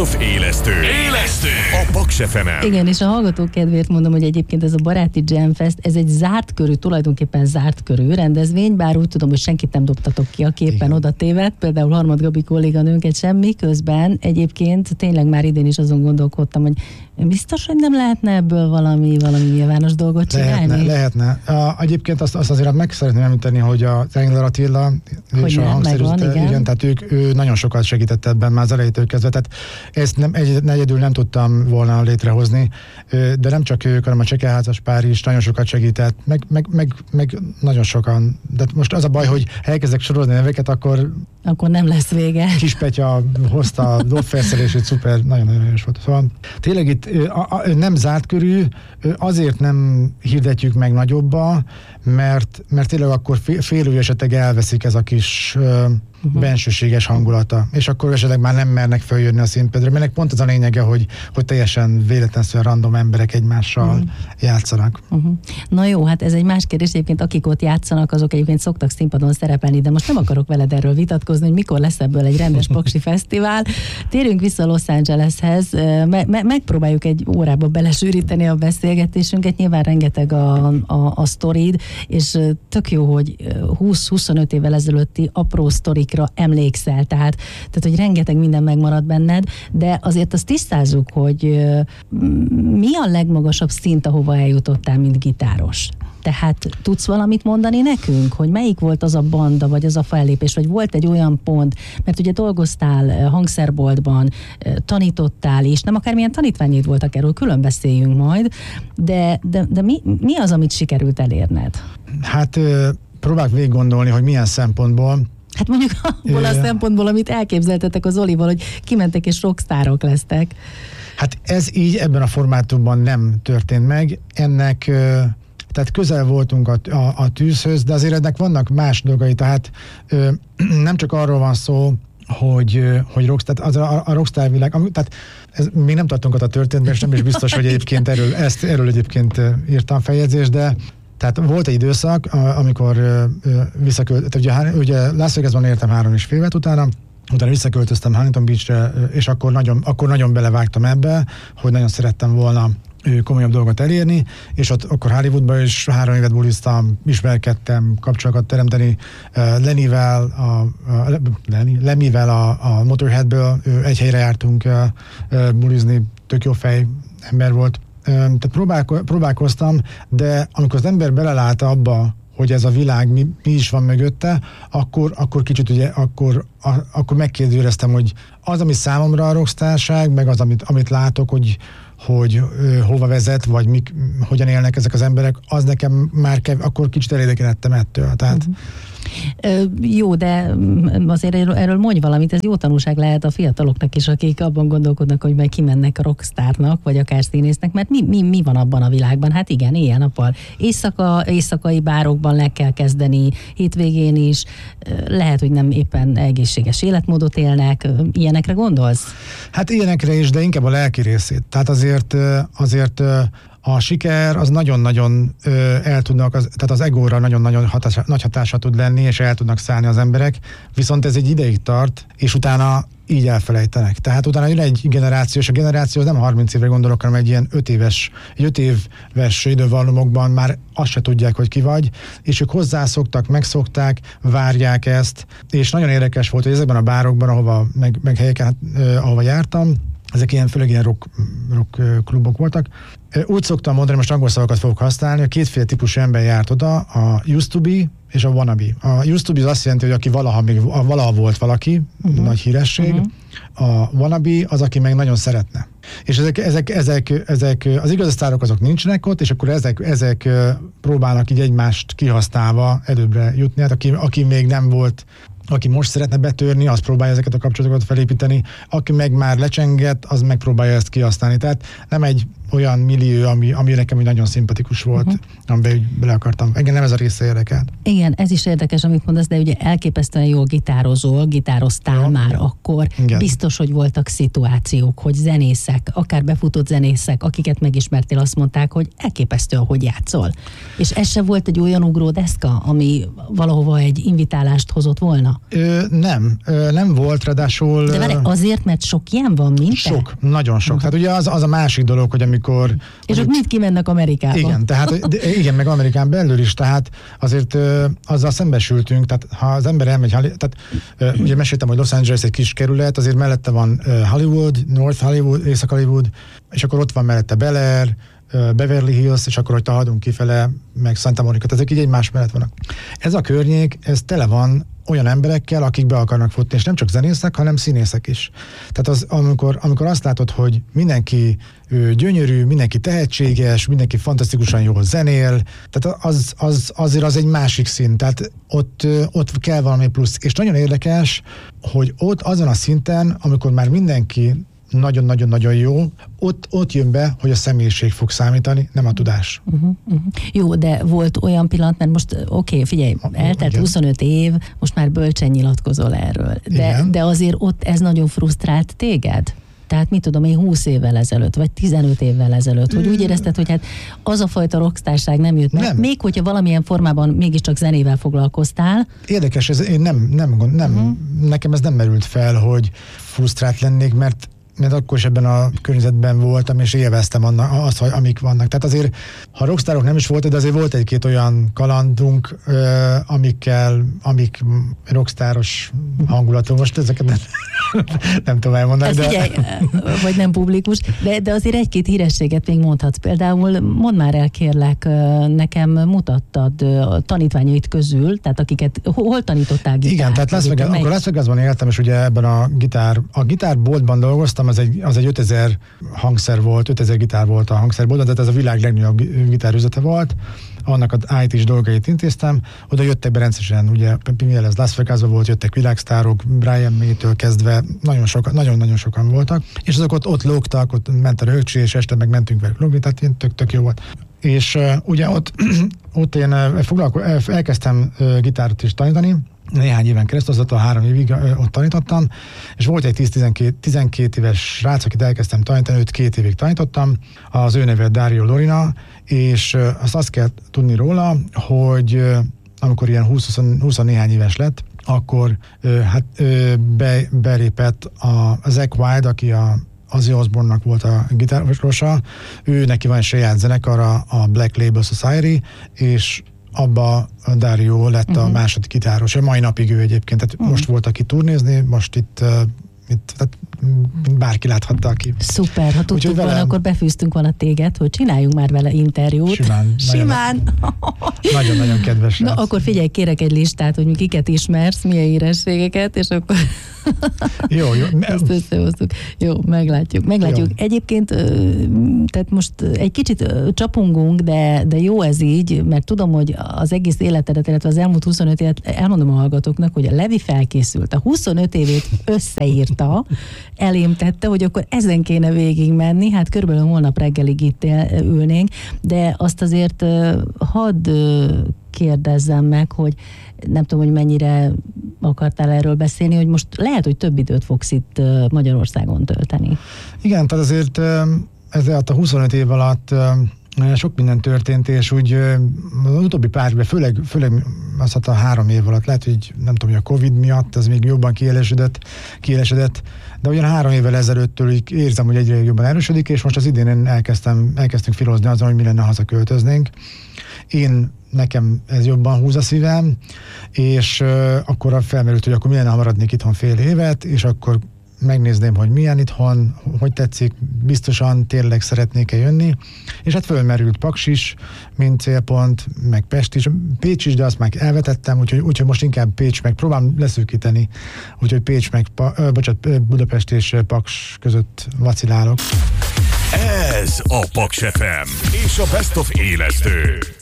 Élesztő. A Paks FM-en. Igen, és a hallgatók kedvéért mondom, hogy egyébként ez a Baráti Jam Fest, ez egy zárt körű, tulajdonképpen zárt körű rendezvény, bár úgy tudom, hogy senkit nem dobtatok ki a képen, oda tévedt, például Harmad Gabi kolléganőnket sem, miközben egyébként tényleg már idén is azon gondolkodtam, hogy biztos, hogy nem lehetne ebből valami nyilvános dolgot csinálni? Lehetne. Egyébként azt azért meg szeretném említeni, hogy a Engler Attila és a hangszerűzete, igen, tehát ő nagyon sokat segített ebben már az elejétől kezdve, tehát ezt egyedül nem tudtam volna létrehozni, de nem csak ők, hanem a Csekelházas pár is nagyon sokat segített, meg nagyon sokan. De most az a baj, hogy ha elkezdek sorozni neveket, akkor nem lesz vége. Kis Petya hozta a dobfelszerelését, szuper, nagyon-nagyon erős volt. Szóval tényleg itt nem zárt körű, azért nem hirdetjük meg nagyobba, mert tényleg akkor félő esetleg elveszik ez a kis bensőséges hangulata, és akkor esetleg már nem mernek följönni a színpadra, mert pont az a lényege, hogy teljesen véletlenszerűen random emberek egymással játszanak. Na jó, hát ez egy más kérdés, egyébként akik ott játszanak, azok egyébként szoktak színpadon szerepelni, de most nem akarok veled erről vitatkozni, hogy mikor lesz ebből egy rendes paksi fesztivál. Térjünk vissza Los Angeleshez, megpróbáljuk egy órába belesűríteni a beszélgetésünket, nyilván rengeteg a sztorid, és tök jó, hogy 20-25 évvel ezelőtti apró sztorikra emlékszel, tehát hogy rengeteg minden megmarad benned, de azért azt tisztázzuk, hogy mi a legmagasabb szint, ahova eljutottál, mint gitáros? Tehát tudsz valamit mondani nekünk, hogy melyik volt az a banda, vagy az a fellépés, vagy volt egy olyan pont, mert ugye dolgoztál hangszerboltban, tanítottál is, nem akármilyen tanítványaid voltak, erről külön beszéljünk majd, de mi az, amit sikerült elérned? Hát próbálok végig gondolni, hogy milyen szempontból. Hát mondjuk abból a szempontból, amit elképzeltetek az Olival, hogy kimentek és rockstárok lesztek. Hát ez így ebben a formátumban nem történt meg. Ennek, tehát közel voltunk a tűzhöz, de azért ennek vannak más dolgai, tehát nem csak arról van szó, hogy rockstar, a rockstar világ, tehát még nem tartunk ott a történetben, és nem is biztos, hogy egyébként erről egyébként írtam feljegyzést, de tehát volt egy időszak, amikor visszaköltöztem, ugye Las Vegasban értem 3,5 évet, utána visszaköltöztem Huntington Beachre, és akkor nagyon belevágtam ebbe, hogy nagyon szerettem volna komolyabb dolgot elérni, és ott akkor Hollywoodban is 3 évet buliztam, ismerkedtem, kapcsolatokat teremteni Lemivel a Motorheadből, egy helyre jártunk bulizni, tök jó fej ember volt. Tehát próbálkoztam, de amikor az ember belelát abba, hogy ez a világ mi is van mögötte, akkor kicsit ugye, akkor megkérdőjeleztem, hogy az, ami számomra a rockstárság, meg az, amit látok, hogy hova vezet, vagy hogyan élnek ezek az emberek, az nekem már akkor kicsit elégedegettem ettől. Tehát jó, de azért erről mondj valamit, ez jó tanulság lehet a fiataloknak is, akik abban gondolkodnak, hogy majd kimennek rockstárnak, vagy akár színésznek, mert mi van abban a világban? Hát igen, éjjel-nappal. Éjszakai bárokban le kell kezdeni, hétvégén is, lehet, hogy nem éppen egészséges életmódot élnek, ilyenekre gondolsz? Hát ilyenekre is, de inkább a lelki részét. Tehát azért a siker az nagyon-nagyon tehát az egóra nagyon-nagyon nagy hatása tud lenni, és el tudnak szállni az emberek, viszont ez egy ideig tart, és utána így elfelejtenek. Tehát utána jön egy generáció, és a generáció az nem 30 évre gondolok, hanem egy ilyen 5 éves idővallomokban már azt se tudják, hogy ki vagy, és ők hozzászoktak, megszokták, várják ezt, és nagyon érdekes volt, hogy ezekben a bárokban, ahova meg helyeken, ahova jártam, ezek főleg ilyen rock klubok voltak. Úgy szoktam mondani, most angol szavakat fogok használni, hogy kétféle típusú ember járt oda, a used to be és a wannabe. A used to be az azt jelenti, hogy aki valaha volt valaki, nagy híresség, a wannabe az, aki meg nagyon szeretne. És ezek az igazi sztárok azok nincsenek ott, és akkor ezek próbálnak így egymást kihasználva előbbre jutni. Hát aki még nem volt, aki most szeretne betörni, az próbálja ezeket a kapcsolatokat felépíteni, aki meg már lecsengett, az megpróbálja ezt kihasználni. Tehát nem egy olyan millió, ami nekem nagyon szimpatikus volt, amiben bele akartam. Engem nem ez a része érdekelt. Igen, ez is érdekes, amit mondasz, de ugye elképesztően jól gitároztál már akkor. Igen. Biztos, hogy voltak szituációk, hogy zenészek, akár befutott zenészek, akiket megismertél, azt mondták, hogy elképesztően, hogy játszol. És ez se volt egy olyan ugródeszka, ami valahova egy invitálást hozott volna? Nem volt, ráadásul... De várj, azért, mert sok ilyen van, mint Sok, nagyon sok. Tehát ugye az a másik dolog, hogy amikor... És ott mind kimennek Amerikába. Igen, tehát igen, meg Amerikán belül is, tehát azért azzal szembesültünk, tehát ha az ember elmegy, tehát ugye meséltem, hogy Los Angeles egy kis kerület, azért mellette van Hollywood, North Hollywood, Észak-Hollywood, és akkor ott van mellette Bel Air, Beverly Hills, és akkor, hogy haladunk kifele, meg Santa Monica, ezek így egymás mellett vannak. Ez a környék, ez tele van olyan emberekkel, akik be akarnak futni, és nem csak zenészek, hanem színészek is. Tehát amikor azt látod, hogy mindenki gyönyörű, mindenki tehetséges, mindenki fantasztikusan jól zenél, tehát azért az egy másik szint, tehát ott kell valami plusz. És nagyon érdekes, hogy ott azon a szinten, amikor már mindenki nagyon-nagyon-nagyon jó, ott jön be, hogy a személyiség fog számítani, nem a tudás. Jó, de volt olyan pillanat, mert most figyelj, eltelt 25 év, most már bölcsen nyilatkozol erről, de azért ott ez nagyon frusztrált téged? Tehát mit tudom én 20 évvel ezelőtt, vagy 15 évvel ezelőtt, hogy úgy érezted, hogy hát az a fajta rockstárság nem jött meg, még hogyha valamilyen formában mégiscsak zenével foglalkoztál. Érdekes, nekem ez nem merült fel, hogy frusztrált lennék, mert akkor is ebben a környezetben voltam, és élveztem azt, hogy amik vannak. Tehát azért, ha rockstárok nem is volt, de azért volt egy-két olyan kalandunk, amik rockstáros hangulatú. Most ezeket nem tudom elmondani. Hát figyelj, vagy nem publikus, de azért egy-két hírességet még mondhatsz. Például mondd már el, kérlek, nekem mutattad a tanítványait közül, tehát akiket, hol tanítottál gitárt? Igen, tehát akkor Las Vegasban éltem, és ugye ebben a gitárboltban dolgoztam, az egy 5000 hangszer volt, 5000 gitár volt a hangszerboltban, tehát ez a világ legnagyobb gitárüzlete volt. Annak az IT-s dolgait intéztem, oda jöttek be rendszeresen, ugye, mivel ez Las Vegasban volt, jöttek világsztárok, Brian May-től kezdve, nagyon-nagyon sokan voltak, és azok ott lógtak, ott ment a rögcsi, és este meg mentünk velük lógni, tehát ilyen tök jó volt. És ugye ott én elkezdtem gitárt is tanítani, néhány éven keresztül, azóta 3 évig ott tanítottam, és volt egy 10-12 éves srác, akit elkezdtem tanítani, őt 2 évig tanítottam, az ő neve Dario Lorina, és azt kell tudni róla, hogy amikor ilyen 20 néhány éves lett, akkor belépett a Zakk Wylde, aki Ozzy Osbourne-nak volt a gitárosa, ő neki van egy saját zenekara, a Black Label Society, és abba Dario lett a második gitáros. A mai napig ő egyébként, tehát most volt, aki turnézni, most itt tehát bárki láthatta, aki. Szuper, ha tudtuk volna, akkor befűztünk volna téged, hogy csináljunk már vele interjút. Simán. Nagyon-nagyon kedves. Na, akkor figyelj, kérek egy listát, hogy kiket ismersz, milyen hírességeket, és akkor jó. Ezt összehoztuk. Jó, meglátjuk. Jó. Egyébként, tehát most egy kicsit csapongunk, de jó ez így, mert tudom, hogy az egész életedet, illetve az elmúlt 25 évet elmondom a hallgatóknak, hogy a Levi felkészült, a 25 évét összeírta, elém tette, hogy akkor ezen kéne végig menni, hát körülbelül holnap reggelig itt ülnénk, de azt azért hadd kérdezzem meg, hogy nem tudom, hogy mennyire akartál erről beszélni, hogy most lehet, hogy több időt fogsz itt Magyarországon tölteni. Igen, tehát azért ezért a 25 év alatt sok minden történt, és úgy az utóbbi pár évben, főleg azt a 3 év alatt, lehet, hogy nem tudom, hogy a Covid miatt ez még jobban kiélesedett, de ugyan 3 évvel ezelőttől érzem, hogy egyre jobban erősödik, és most az idén elkezdtünk filózni azon, hogy mi lenne, ha hazaköltöznénk. Nekem ez jobban húz a szívem, és akkor felmerült, hogy akkor mi lenne, ha maradnék itthon fél évet, és akkor megnézném, hogy milyen itthon, hogy tetszik, biztosan tényleg szeretnék-e jönni, és hát fölmerült Paks is, mint célpont, meg Pest is, Pécs is, de azt már elvetettem, úgyhogy most inkább Pécs meg próbálom leszűkíteni, úgyhogy Pécs meg, Budapest és Paks között vacilálok. Ez a Paks FM és a Best of élesztő.